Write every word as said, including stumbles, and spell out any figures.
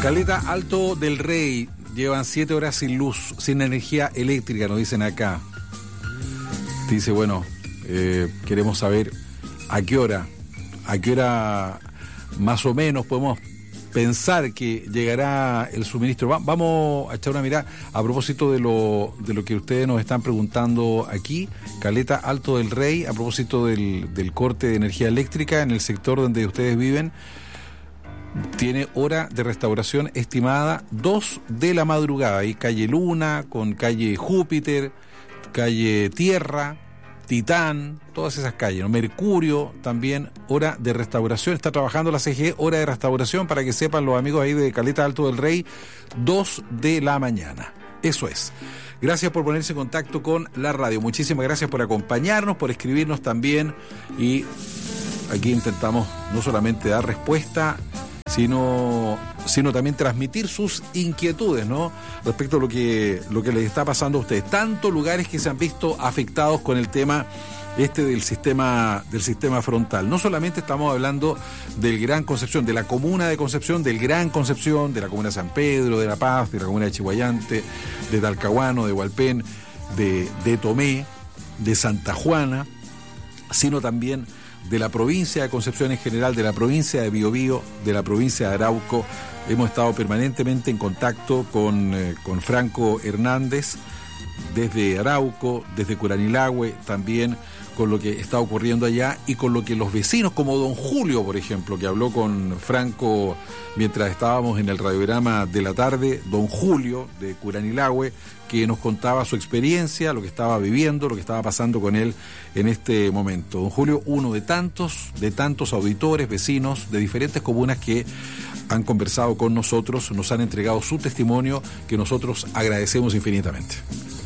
Caleta Alto del Rey, llevan siete horas sin luz, sin energía eléctrica, nos dicen acá. Dice, bueno, eh, queremos saber a qué hora, a qué hora más o menos podemos pensar que llegará el suministro. Va, vamos a echar una mirada a propósito de lo, de lo que ustedes nos están preguntando aquí. Caleta Alto del Rey, a propósito del, del corte de energía eléctrica en el sector donde ustedes viven, tiene hora de restauración estimada dos de la madrugada. Hay calle Luna, con calle Júpiter, calle Tierra, Titán, todas esas calles, ¿no? Mercurio también, hora de restauración. Está trabajando la C G E, hora de restauración, para que sepan los amigos ahí de Caleta Alto del Rey, dos de la mañana. Eso es. Gracias por ponerse en contacto con la radio. Muchísimas gracias por acompañarnos, por escribirnos también. Y aquí intentamos no solamente dar respuesta, sino, sino también transmitir sus inquietudes, ¿no? Respecto a lo que, lo que les está pasando a ustedes. Tantos lugares que se han visto afectados con el tema este del sistema, del sistema frontal. No solamente estamos hablando del Gran Concepción, de la comuna de Concepción, del Gran Concepción, de la comuna de San Pedro, de La Paz, de la comuna de Chihuayante, de Talcahuano, de Hualpén, de, de Tomé, de Santa Juana, sino también de la provincia de Concepción en general, de la provincia de Biobío, de la provincia de Arauco. Hemos estado permanentemente en contacto con, eh, con Franco Hernández, desde Arauco, desde Curanilahue, también con lo que está ocurriendo allá y con lo que los vecinos, como don Julio, por ejemplo, que habló con Franco mientras estábamos en el radiograma de la tarde, don Julio de Curanilahue, que nos contaba su experiencia, lo que estaba viviendo, lo que estaba pasando con él en este momento. Don Julio, uno de tantos, de tantos auditores, vecinos de diferentes comunas que han conversado con nosotros, nos han entregado su testimonio, que nosotros agradecemos infinitamente.